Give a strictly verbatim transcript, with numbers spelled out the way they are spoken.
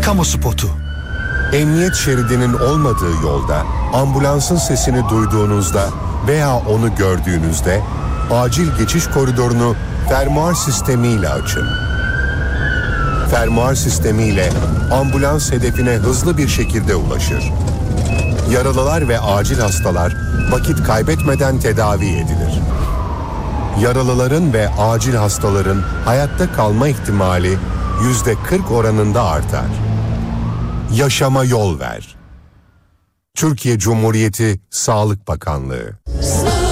kamu spotu. Emniyet şeridinin olmadığı yolda ambulansın sesini duyduğunuzda veya onu gördüğünüzde acil geçiş koridorunu fermuar sistemiyle açın. Fermuar sistemiyle ambulans hedefine hızlı bir şekilde ulaşır. Yaralılar ve acil hastalar vakit kaybetmeden tedavi edilir. Yaralıların ve acil hastaların hayatta kalma ihtimali yüzde kırk oranında artar. Yaşama yol ver. Türkiye Cumhuriyeti Sağlık Bakanlığı.